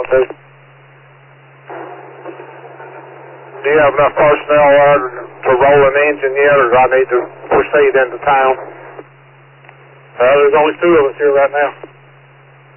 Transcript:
to. Do you have enough personnel to roll an engine yet, or do I need to proceed into town? There's only 2 of us here right now.